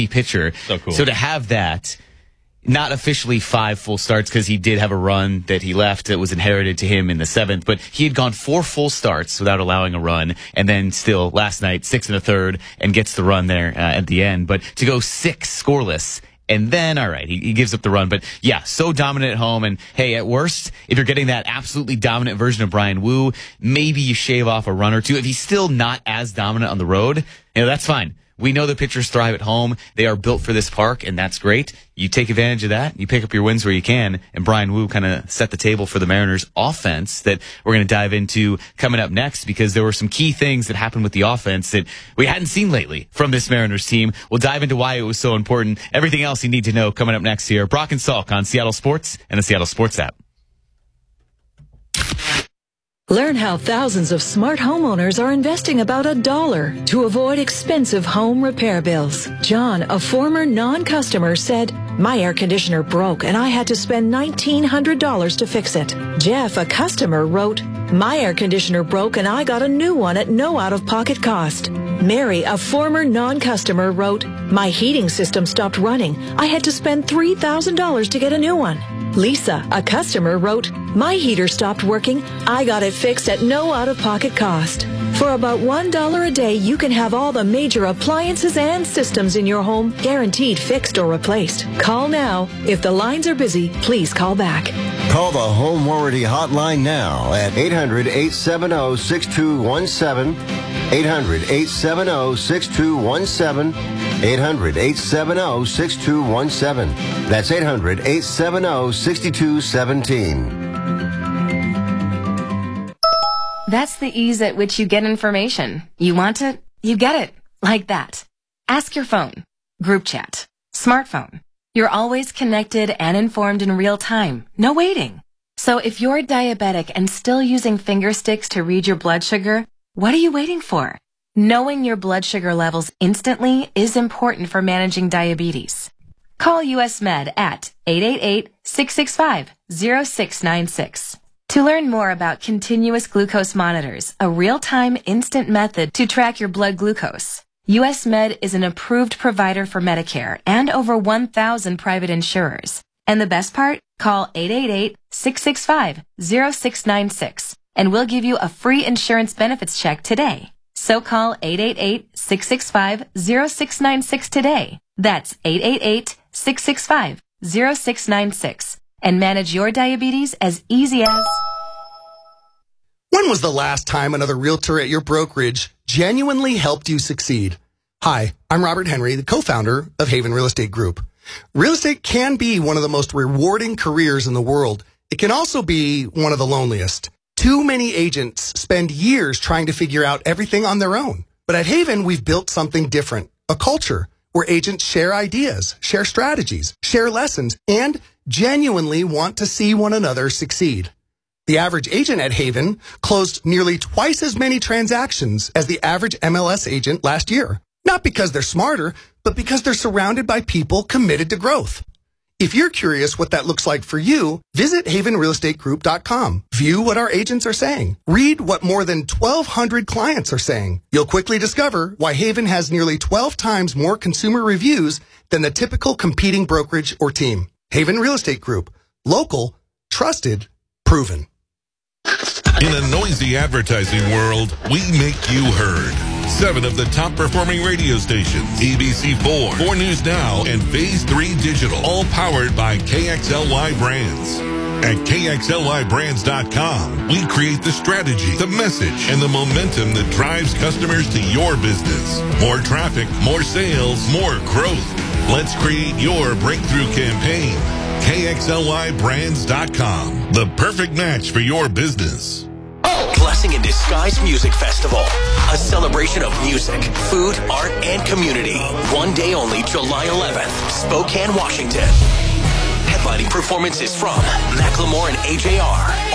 rookie pitcher. So cool. So to have that, not officially 5 full starts because he did have a run that he left that was inherited to him in the 7th, but he had gone 4 full starts without allowing a run, and then still last night 6 1/3 and gets the run there at the end. But to go 6 scoreless. And then, all right, he gives up the run. But yeah, so dominant at home. And hey, at worst, if you're getting that absolutely dominant version of Bryan Woo, maybe you shave off a run or two. If he's still not as dominant on the road, that's fine. We know the pitchers thrive at home. They are built for this park, and that's great. You take advantage of that. You pick up your wins where you can. And Bryan Woo kind of set the table for the Mariners offense that we're going to dive into coming up next, because there were some key things that happened with the offense that we hadn't seen lately from this Mariners team. We'll dive into why it was so important. Everything else you need to know coming up next here. Brock and Salk on Seattle Sports and the Seattle Sports app. Learn how thousands of smart homeowners are investing about $1 to avoid expensive home repair bills. John, a former non-customer, said, "My air conditioner broke and I had to spend $1,900 to fix it." Jeff, a customer, wrote, "My air conditioner broke and I got a new one at no out-of-pocket cost." Mary, a former non-customer, wrote, "My heating system stopped running. I had to spend $3,000 to get a new one." Lisa, a customer, wrote, "My heater stopped working. I got it fixed at no out-of-pocket cost." For about $1 a day, you can have all the major appliances and systems in your home guaranteed fixed or replaced. Call now. If the lines are busy, please call back. Call the Home Warranty Hotline now at 800-870-6217, 800-870-6217, 800-870-6217. That's 800-870-6217. That's the ease at which you get information. You want it, you get it. Like that. Ask your phone. Group chat. Smartphone. You're always connected and informed in real time. No waiting. So if you're diabetic and still using finger sticks to read your blood sugar, what are you waiting for? Knowing your blood sugar levels instantly is important for managing diabetes. Call US Med at 888-665-0696. To learn more about continuous glucose monitors, a real-time instant method to track your blood glucose, US Med is an approved provider for Medicare and over 1,000 private insurers. And the best part? Call 888-665-0696 and we'll give you a free insurance benefits check today. So call 888-665-0696 today. That's 888-665-0696 and manage your diabetes as easy as... When was the last time another realtor at your brokerage genuinely helped you succeed? Hi, I'm Robert Henry, the co-founder of Haven Real Estate Group. Real estate can be one of the most rewarding careers in the world. It can also be one of the loneliest. Too many agents spend years trying to figure out everything on their own. But at Haven, we've built something different, a culture where agents share ideas, share strategies, share lessons, and genuinely want to see one another succeed. The average agent at Haven closed nearly twice as many transactions as the average MLS agent last year. Not because they're smarter, but because they're surrounded by people committed to growth. If you're curious what that looks like for you, visit havenrealestategroup.com. View what our agents are saying. Read what more than 1,200 clients are saying. You'll quickly discover why Haven has nearly 12 times more consumer reviews than the typical competing brokerage or team. Haven Real Estate Group. Local, trusted, proven. In a noisy advertising world, we make you heard. 7 of the top performing radio stations, ABC4, 4 News Now, and Phase 3 Digital, all powered by KXLY Brands. At KXLYBrands.com, we create the strategy, the message, and the momentum that drives customers to your business. More traffic, more sales, more growth. Let's create your breakthrough campaign. KXLYBrands.com, the perfect match for your business. Blessing in Disguise Music Festival, a celebration of music, food, art, and community. One day only, July 11th, Spokane, Washington. Headlining performances from Macklemore and AJR.